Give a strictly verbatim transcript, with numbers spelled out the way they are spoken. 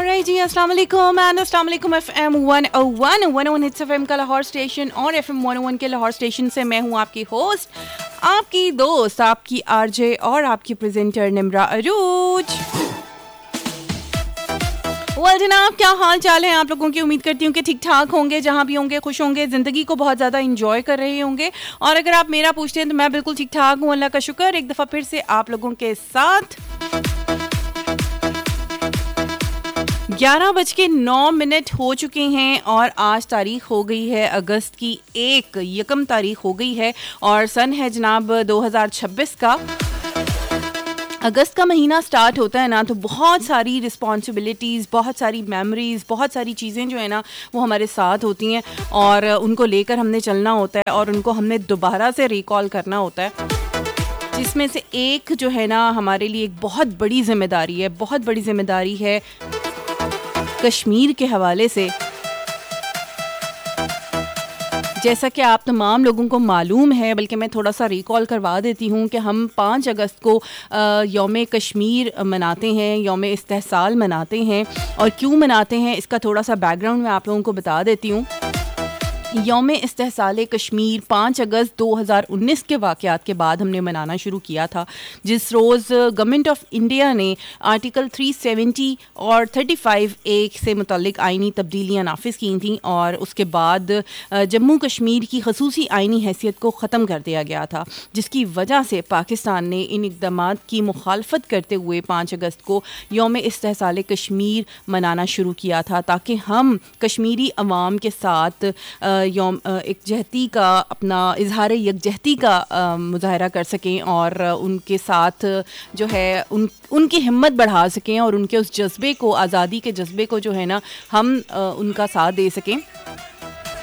Alright जी, अस्सलाम वालेकुम and अस्सलाम वालेकुम। एफएम वन ओ वन वन ओ वन हिट्स एफएम का लाहौर स्टेशन और एफएम वन ओ वन के लाहौर स्टेशन से मैं हूं आपकी होस्ट, आपकी दोस्त, आपकी आरजे और आपकी प्रेजेंटर निम्रा अरूज। वेल जनाब, क्या हाल चाल है आप लोगों की? उम्मीद करती हूँ कि ठीक ठाक होंगे, जहाँ भी होंगे खुश होंगे, ज़िंदगी को बहुत ज़्यादा इंजॉय कर रहे होंगे। और अगर आप मेरा पूछते हैं तो मैं बिल्कुल ठीक ठाक हूँ, अल्लाह का शुक्र। एक दफ़ा फिर से आप लोगों के साथ ग्यारह बज के नौ मिनट हो चुके हैं और आज तारीख हो गई है अगस्त की एक यकम तारीख हो गई है और सन है जनाब दो हज़ार छब्बीस का। अगस्त का महीना स्टार्ट होता है ना तो बहुत सारी रिस्पॉन्सिबिलिटीज़, बहुत सारी मेमोरीज़, बहुत सारी चीज़ें जो है ना वो हमारे साथ होती हैं और उनको लेकर हमने चलना होता है और उनको हमने दोबारा से रिकॉल करना होता है, जिसमें से एक जो है ना हमारे लिए एक बहुत बड़ी जिम्मेदारी है, बहुत बड़ी जिम्मेदारी है कश्मीर के हवाले से। जैसा कि आप तमाम लोगों को मालूम है, बल्कि मैं थोड़ा सा रिकॉल करवा देती हूँ कि हम पाँच अगस्त को यौम कश्मीर मनाते हैं, यौम इस्तेहसाल मनाते हैं। और क्यों मनाते हैं इसका थोड़ा सा बैकग्राउंड मैं आप लोगों को बता देती हूँ। यौम इस्तेहसाल कश्मीर पाँच अगस्त दो हज़ार उन्नीस के वाक़यात के बाद हमने मनाना शुरू किया था, जिस रोज़ गवर्नमेंट ऑफ इंडिया ने आर्टिकल तीन सौ सत्तर और पैंतीस ए से मुतल्लिक आइनी तब्दीलियाँ नाफिज की थी और उसके बाद जम्मू कश्मीर की खसूसी आइनी हैसियत को ख़त्म कर दिया गया था, जिसकी वजह से पाकिस्तान ने इन इक़दामात की मुखालफत करते हुए पाँच अगस्त को यौम इस्तेहसाल कश्मीर मनाना शुरू किया था, ताकि हम कश्मीरी अवाम के साथ यौम एकजहती का, अपना इजहार यकजहती का मुजाहरा कर सकें और उनके साथ जो है उन उनकी हिम्मत बढ़ा सकें और उनके उस जज्बे को, आज़ादी के जज्बे को जो है ना हम उनका साथ दे सकें।